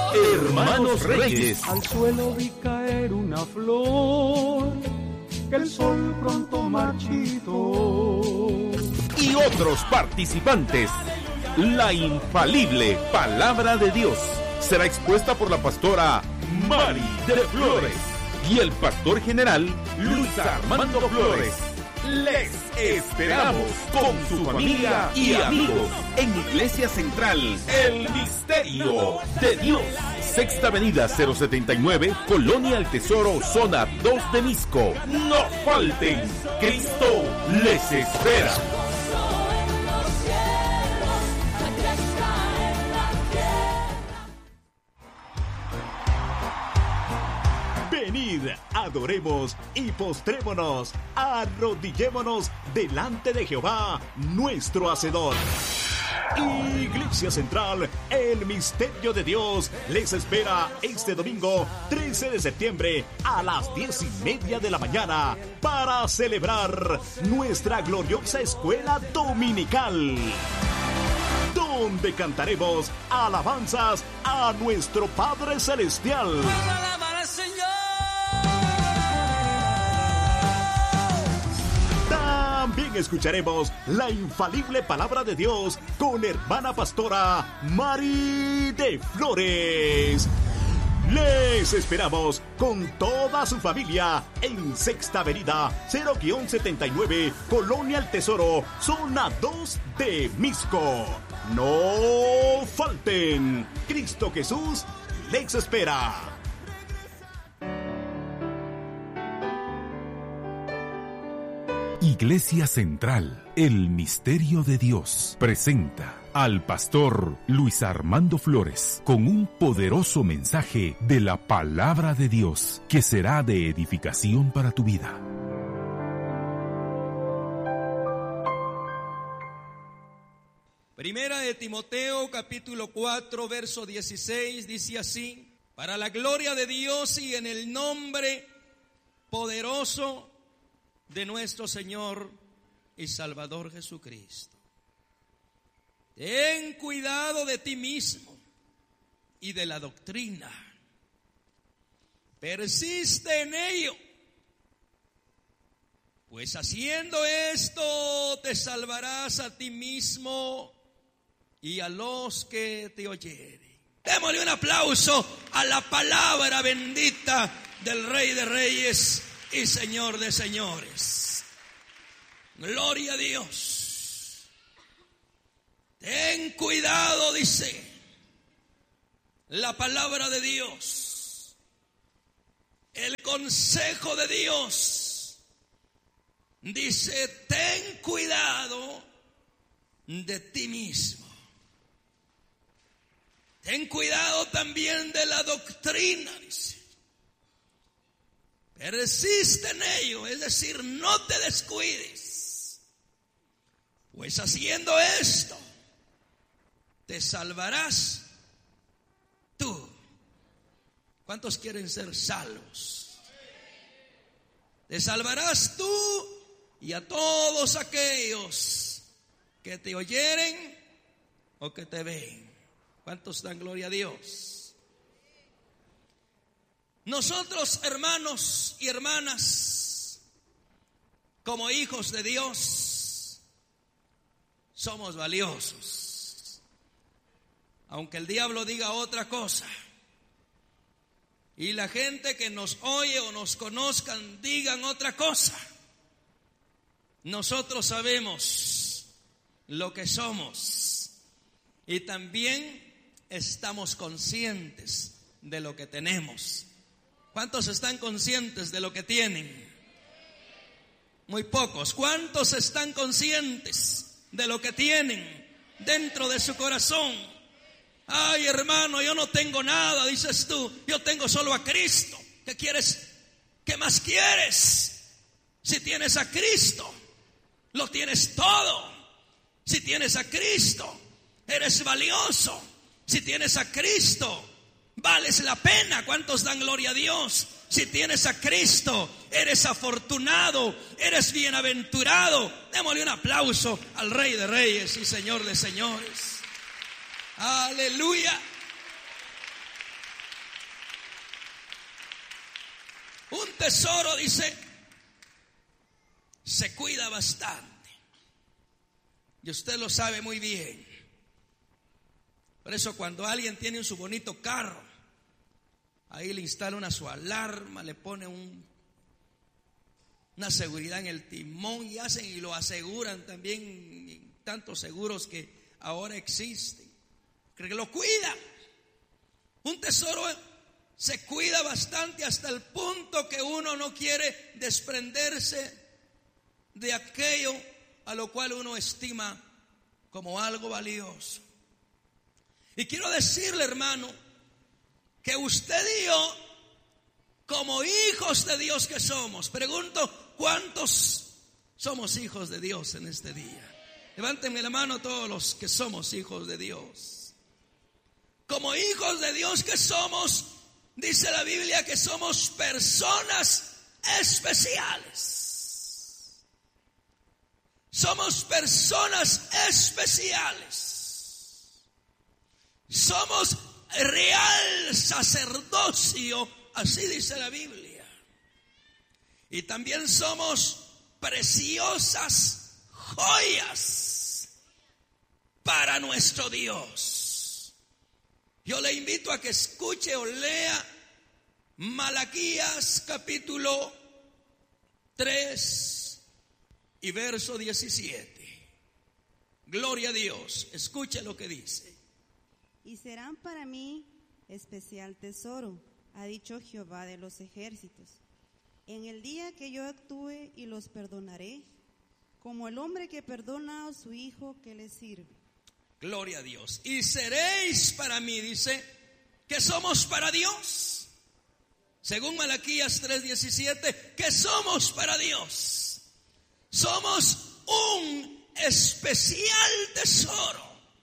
Hermanos Reyes. Al suelo vi caer una flor que el sol pronto marchitó. Y otros participantes. La infalible palabra de Dios será expuesta por la pastora Mari de Flores y el pastor general Luis Armando Flores. Les esperamos con su familia y amigos en Iglesia Central, El Misterio de Dios. Sexta Avenida 079, Colonia El Tesoro, zona 2 de Misco. No falten, Cristo les espera. Venid, adoremos y postrémonos, arrodillémonos delante de Jehová, nuestro Hacedor. Iglesia Central, El Misterio de Dios, les espera este domingo 13 de septiembre a las 10:30 de la mañana para celebrar nuestra gloriosa escuela dominical, donde cantaremos alabanzas a nuestro Padre Celestial. También escucharemos la infalible palabra de Dios con hermana pastora Mari de Flores. Les esperamos con toda su familia en Sexta Avenida 0-79, Colonia El Tesoro, zona 2 de Misco. No falten, Cristo Jesús les espera. Iglesia Central, El Misterio de Dios, presenta al pastor Luis Armando Flores con un poderoso mensaje de la palabra de Dios que será de edificación para tu vida. Primera de Timoteo, capítulo 4, verso 16, dice así: para la gloria de Dios y en el nombre poderoso de nuestro Señor y Salvador Jesucristo. Ten cuidado de ti mismo y de la doctrina. Persiste en ello, pues haciendo esto te salvarás a ti mismo y a los que te oyeren. Démosle un aplauso a la palabra bendita del Rey de Reyes y Señor de señores. Gloria a Dios. Ten cuidado, dice la palabra de Dios. El consejo de Dios dice: ten cuidado de ti mismo. Ten cuidado también de la doctrina, dice. Persiste en ello, es decir, no te descuides, pues haciendo esto te salvarás tú. ¿Cuántos quieren ser salvos? Te salvarás tú y a todos aquellos que te oyeren o que te ven. ¿Cuántos dan gloria a Dios? Nosotros, hermanos y hermanas, como hijos de Dios, somos valiosos. Aunque el diablo diga otra cosa y la gente que nos oye o nos conozcan digan otra cosa, nosotros sabemos lo que somos y también estamos conscientes de lo que tenemos. ¿Cuántos están conscientes de lo que tienen? Muy pocos. ¿Cuántos están conscientes de lo que tienen dentro de su corazón? Ay, hermano, yo no tengo nada, dices tú. Yo tengo solo a Cristo. ¿Qué quieres? ¿Qué más quieres? Si tienes a Cristo, lo tienes todo. Si tienes a Cristo, eres valioso. Si tienes a Cristo, vales la pena. ¿Cuántos dan gloria a Dios? Si tienes a Cristo, eres afortunado, eres bienaventurado. Démosle un aplauso al Rey de Reyes y Señor de señores. Aleluya. tesoro, dice, se cuida bastante. Y usted lo sabe muy bien. Por eso cuando alguien tiene su bonito carro, ahí le instala su alarma, le pone una seguridad en el timón y hacen y lo aseguran también, tantos seguros que ahora existen, que lo cuidan. Un tesoro se cuida bastante hasta el punto que uno no quiere desprenderse de aquello a lo cual uno estima como algo valioso. Y quiero decirle, hermano, que usted y yo, como hijos de Dios que somos, pregunto, ¿cuántos somos hijos de Dios en este día? Levántenme la mano todos los que somos hijos de Dios. Como hijos de Dios que somos, dice la Biblia que somos personas especiales. Somos personas especiales. Somos real sacerdocio, así dice la Biblia. Y también somos preciosas joyas para nuestro Dios. Yo le invito a que escuche o lea Malaquías capítulo 3 y verso 17. Gloria a Dios. Escuche lo que dice. Y serán para mí especial tesoro, ha dicho Jehová de los ejércitos. En el día que yo actúe y los perdonaré, como el hombre que perdona a su hijo que le sirve. Gloria a Dios. Y seréis para mí, dice, que somos para Dios. Según Malaquías 3:17, que somos para Dios. Somos un especial tesoro.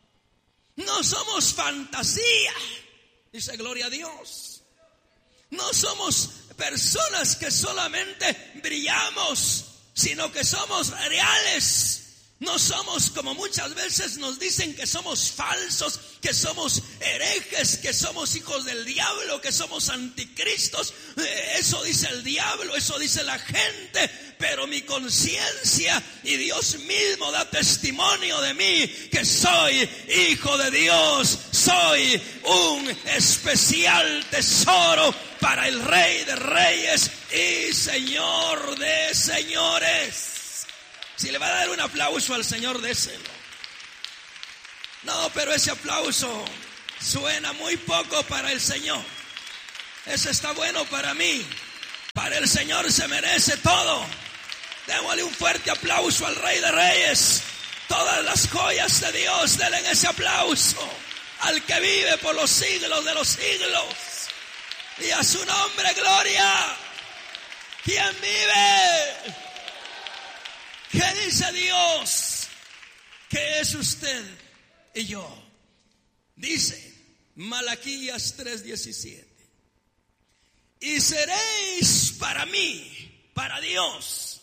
No somos fantasía, dice gloria a Dios. No somos personas que solamente brillamos, sino que somos reales. No somos como muchas veces nos dicen que somos falsos, que somos herejes, que somos hijos del diablo, que somos anticristos. Eso dice el diablo, eso dice la gente, pero mi conciencia y Dios mismo da testimonio de mí que soy hijo de Dios, soy un especial tesoro para el Rey de Reyes y Señor de Señores. Si le va a dar un aplauso al Señor, déselo. No, pero ese aplauso suena muy poco para el Señor. Ese está bueno para mí. Para el Señor se merece todo. Démosle un fuerte aplauso al Rey de Reyes. Todas las joyas de Dios, denle ese aplauso al que vive por los siglos de los siglos. Y a su nombre, gloria. ¿Quién vive? ¿Qué dice Dios? ¿Qué es usted y yo? Dice Malaquías 3:17. Y seréis para mí, para Dios.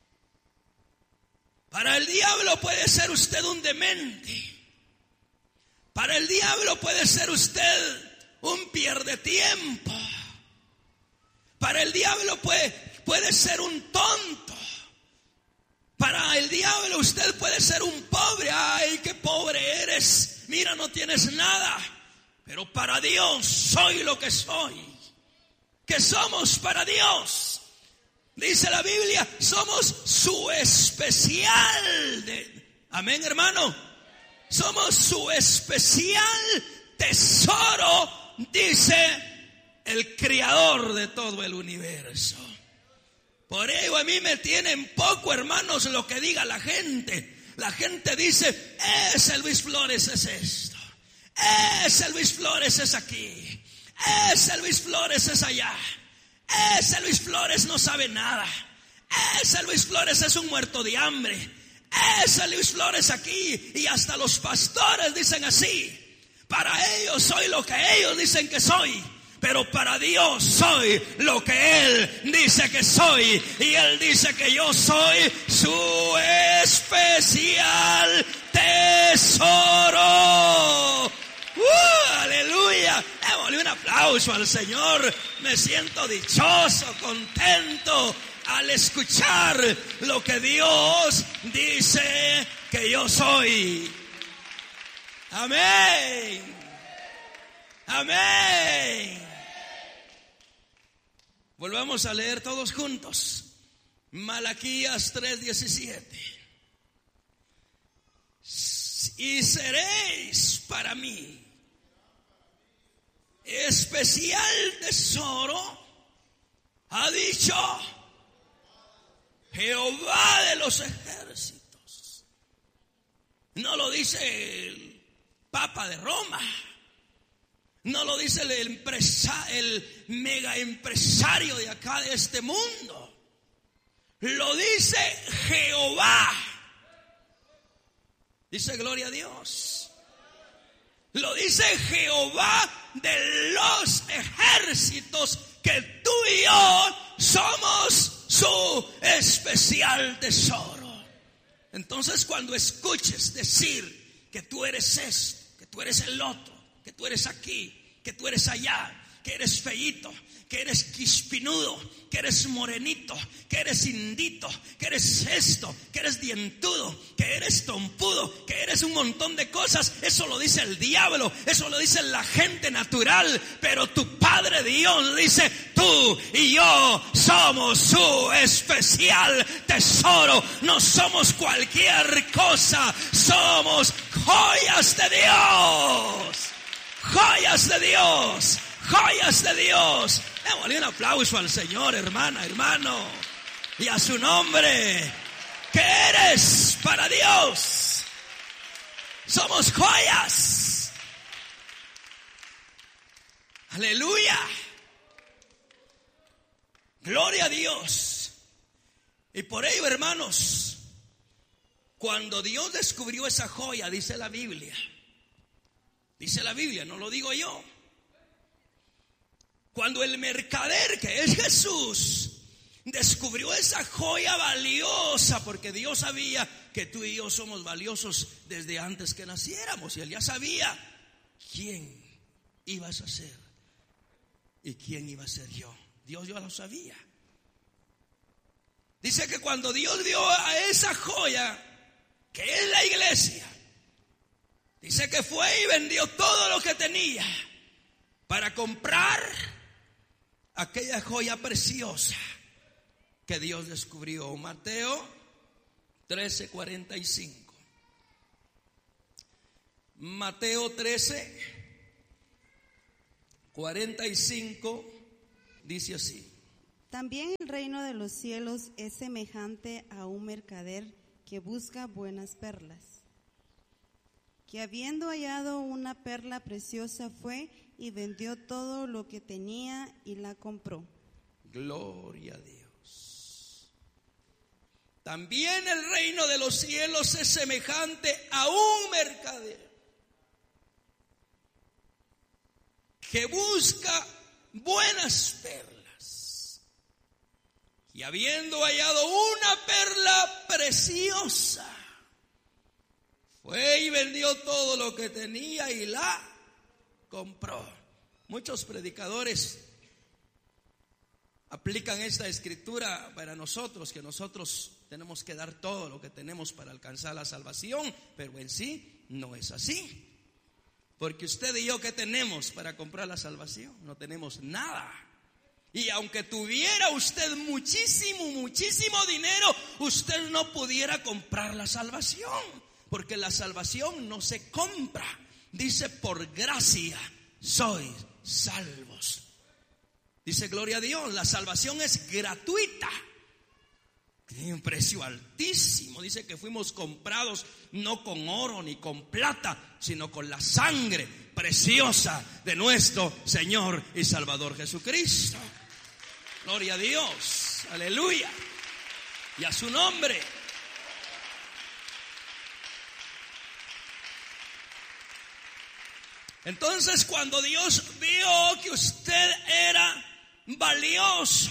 Para el diablo puede ser usted un demente. Para el diablo puede ser usted un pierdetiempo. Para el diablo puede ser un tonto. Para el diablo usted puede ser un pobre. Ay, qué pobre eres. Mira, no tienes nada. Pero para Dios soy lo que soy. Que somos para Dios. Dice la Biblia, somos su especial. Amén, hermano. Somos su especial tesoro, dice el creador de todo el universo. Por ello a mí me tienen poco, hermanos, lo que diga la gente. La gente dice, ese Luis Flores es esto, ese Luis Flores es aquí, ese Luis Flores es allá, ese Luis Flores no sabe nada, ese Luis Flores es un muerto de hambre, ese Luis Flores aquí. Y hasta los pastores dicen así. Para ellos soy lo que ellos dicen que soy, pero para Dios soy lo que Él dice que soy. Y Él dice que yo soy su especial tesoro. Aleluya. Démosle un aplauso aplauso al Señor. Me siento dichoso, contento al escuchar lo que Dios dice que yo soy. Amén. Amén. Volvamos a leer todos juntos. Malaquías 3:17. Y seréis para mí especial tesoro, ha dicho Jehová de los ejércitos. No lo dice el Papa de Roma. No lo dice el mega empresario de acá, de este mundo. Lo dice Jehová. Dice gloria a Dios. Lo dice Jehová de los ejércitos, que tú y yo somos su especial tesoro. Entonces, cuando escuches decir que tú eres esto, que tú eres el otro, que tú eres aquí, que tú eres allá, que eres feíto, que eres quispinudo, que eres morenito, que eres indito, que eres esto, que eres dientudo, que eres trompudo, que eres un montón de cosas. Eso lo dice el diablo, eso lo dice la gente natural. Pero tu Padre Dios dice: tú y yo somos su especial tesoro. No somos cualquier cosa, somos joyas de Dios. Joyas de Dios. Joyas de Dios. Démosle un aplauso al Señor, hermana, hermano, y a su nombre. ¿Qué eres para Dios? Somos joyas. Aleluya. Gloria a Dios. Y por ello, hermanos, cuando Dios descubrió esa joya, dice la Biblia, no lo digo yo. Cuando el mercader, que es Jesús, descubrió esa joya valiosa, porque Dios sabía que tú y yo somos valiosos desde antes que naciéramos, y Él ya sabía quién ibas a ser y quién iba a ser yo. Dios ya lo sabía. Dice que cuando Dios vio a esa joya, que es la iglesia, dice que fue y vendió todo lo que tenía para comprar aquella joya preciosa que Dios descubrió. Mateo 13:45. Mateo 13:45 dice así: también el reino de los cielos es semejante a un mercader que busca buenas perlas, que habiendo hallado una perla preciosa fue y vendió todo lo que tenía y la compró. Gloria a Dios. También el reino de los cielos es semejante a un mercader que busca buenas perlas, y habiendo hallado una perla preciosa fue y vendió todo lo que tenía y la compró. Muchos predicadores aplican esta escritura para nosotros, que nosotros tenemos que dar todo lo que tenemos para alcanzar la salvación, pero en sí no es así. Porque usted y yo, ¿qué tenemos para comprar la salvación? No tenemos nada. Y aunque tuviera usted muchísimo dinero, usted no pudiera comprar la salvación, porque la salvación no se compra. Dice: por gracia sois salvos. Dice gloria a Dios, la salvación es gratuita. Tiene un precio altísimo. Dice que fuimos comprados no con oro ni con plata, sino con la sangre preciosa de nuestro Señor y Salvador Jesucristo. Gloria a Dios, aleluya, y a su nombre. Entonces, cuando Dios vio que usted era valioso,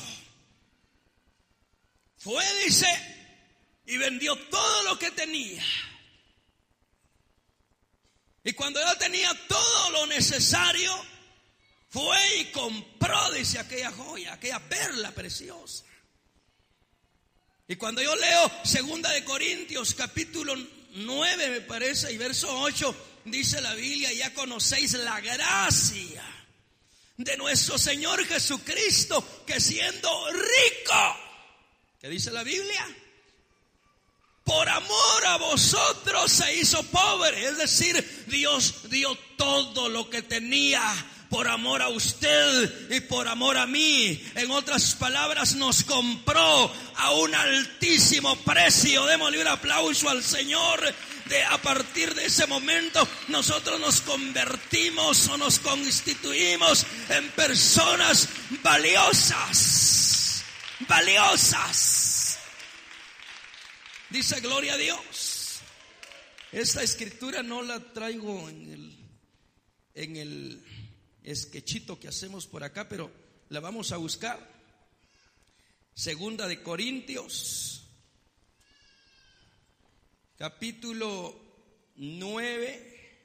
fue, dice, y vendió todo lo que tenía. Y cuando ya tenía todo lo necesario, fue y compró, dice, aquella joya, aquella perla preciosa. Y cuando yo leo 2 de Corintios capítulo 9, me parece, y verso 8, dice la Biblia: ya conocéis la gracia de nuestro Señor Jesucristo, que siendo rico, ¿qué dice la Biblia? Por amor a vosotros se hizo pobre. Es decir, Dios dio todo lo que tenía por amor a usted y por amor a mí. En otras palabras, nos compró a un altísimo precio. Démosle un aplauso al Señor. A partir de ese momento, nosotros nos convertimos o nos constituimos en personas valiosas. Valiosas. Dice gloria a Dios. Esta escritura no la traigo en el esquechito que hacemos por acá, pero la vamos a buscar. 2 de Corintios capítulo 9.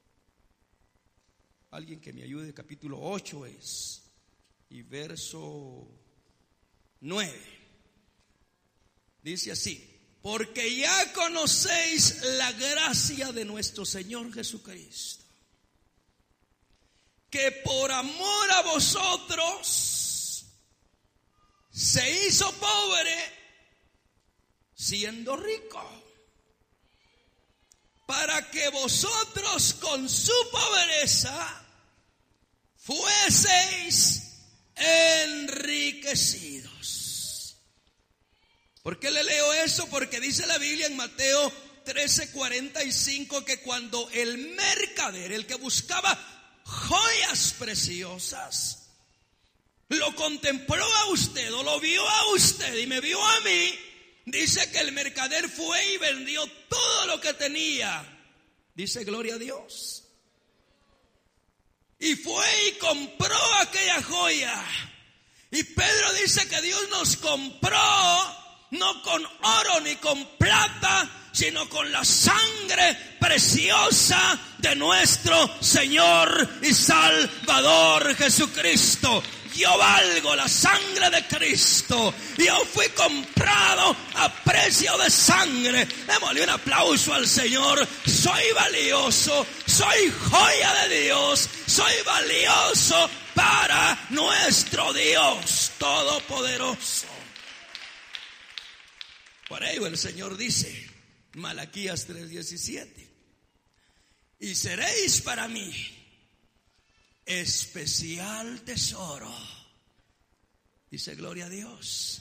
Alguien que me ayude, capítulo 8 es, y verso 9. Dice así: porque ya conocéis la gracia de nuestro Señor Jesucristo, que por amor a vosotros se hizo pobre siendo rico, para que vosotros con su pobreza fueseis enriquecidos. ¿Por qué le leo eso? Porque dice la Biblia en Mateo 13:45 que cuando el mercader, el que buscaba joyas preciosas, lo contempló a usted o lo vio a usted y me vio a mí, dice que el mercader fue y vendió todo lo que tenía. Dice gloria a Dios. Y fue y compró aquella joya. Y Pedro dice que Dios nos compró no con oro ni con plata, sino con la sangre preciosa de nuestro Señor y Salvador Jesucristo. Yo valgo la sangre de Cristo. Yo fui comprado a precio de sangre. Démosle un aplauso al Señor. Soy valioso, soy joya de Dios, soy valioso para nuestro Dios Todopoderoso. Por ello el Señor dice, Malaquías 3:17: y seréis para mí especial tesoro. Dice gloria a Dios.